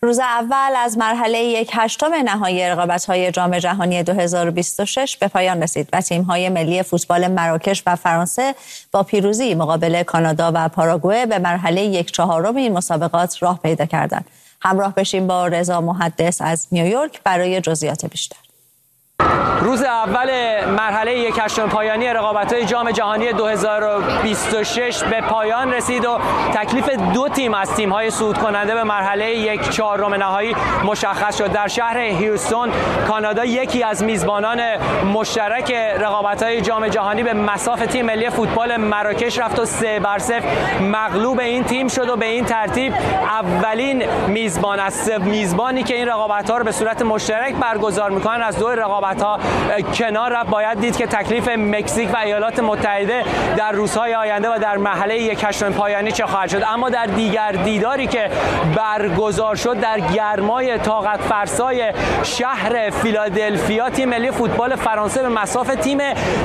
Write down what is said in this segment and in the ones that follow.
روز اول از مرحله 1/8 نهایی رقابت‌های جام جهانی 2026 به پایان رسید و تیم‌های ملی فوتبال مراکش و فرانسه با پیروزی مقابل کانادا و پاراگوئه به مرحله 1/4 این مسابقات راه پیدا کردند. همراه بشیم با رضا محدث از نیویورک برای جزئیات بیشتر. روز اول مرحله 1/8 پایانی رقابت‌های جام جهانی 2026 به پایان رسید و تکلیف دو تیم از تیم‌های صعود کننده به مرحله 1/4 نهایی مشخص شد. در شهر هیوستون کانادا یکی از میزبانان مشترک رقابت‌های جام جهانی به مصاف تیم ملی فوتبال مراکش رفت و 3-0 مغلوب این تیم شد و به این ترتیب اولین میزبان از میزبانی که این رقابت‌ها رو به صورت مشترک برگزار می‌کنن از دو رقابت‌ها کنار رفت. باید دید که تکلیف مکزیک و ایالات متحده در روزهای آینده و در مرحله 1/8 پایانی چه خواهد شد. اما در دیگر دیداری که برگزار شد در گرمای طاقت فرسای شهر فیلادلفیا، تیم ملی فوتبال فرانسه به مصاف تیم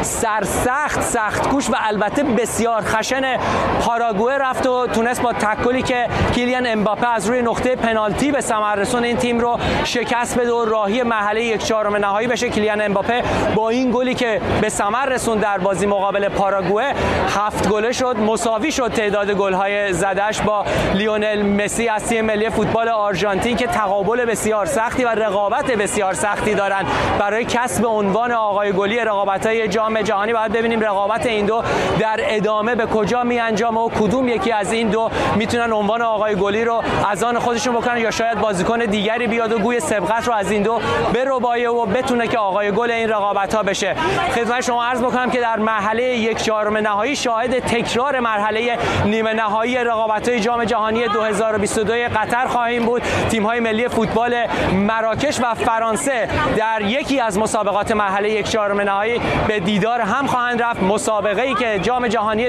سرسخت، سخت‌کوش و البته بسیار خشن پاراگوئه رفت و تونست با تکلی که کیلیان امباپه از روی نقطه پنالتی به ثمر رسون این تیم رو شکست بده و راهی مرحله 1/4 نهایی بشه. کیلیان امباپه با این گلی که به ثمر رسوند در بازی مقابل پاراگوئه 7 گله شد، مساوی شد تعداد گل‌های زدش با لیونل مسی از تیم ملی فوتبال آرژانتین که تقابل بسیار سختی و رقابت بسیار سختی دارند برای کسب عنوان آقای گلی رقابت‌های جام جهانی. باید ببینیم رقابت این دو در ادامه به کجا می‌انجامه و کدوم یکی از این دو میتونن عنوان آقای گلی رو از آن خودشون بکنن یا شاید بازیکن دیگری بیاد و گوی سبقت رو از این دو بربایه و بتونه که آقای گل این رقابت‌ها بشه. خدمت شما عرض بکنم که در مرحله 1/4 نهایی شاهد تکرار مرحله نیمه نهایی رقابت‌های جام جهانی 2022 قطر خواهیم بود. تیم‌های ملی فوتبال مراکش و فرانسه در یکی از مسابقات مرحله 1/4 نهایی به دیدار هم خواهند رفت. مسابقه‌ای که جام جهانی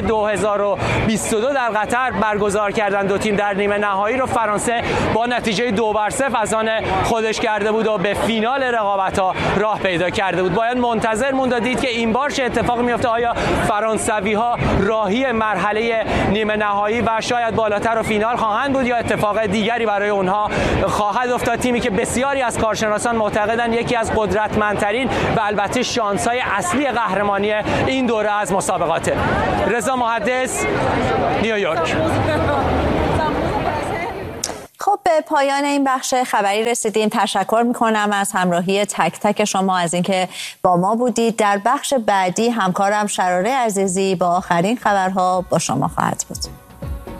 2022 در قطر برگزار کردند دو تیم در نیمه نهایی رو فرانسه با نتیجه 2-0 از آن خودش کرده بود و به فینال رقابت‌ها راه پیدا کرده بود. باید منتظر موند و دید که این بار چه اتفاقی میفته. آیا فرانسوی‌ها راهی مرحله نیمه نهایی و شاید بالاتر و فینال خواهند بود یا اتفاق دیگری برای اونها خواهد افتاد؟ تیمی که بسیاری از کارشناسان معتقدند یکی از قدرتمندترین و البته شانس‌های اصلی قهرمانی این دوره از مسابقاته. رضا محدث، نیویورک. خب به پایان این بخش خبری رسیدیم. تشکر میکنم از همراهی تک تک شما، از اینکه با ما بودید. در بخش بعدی همکارم شراره عزیزی با آخرین خبرها با شما خواهد بود.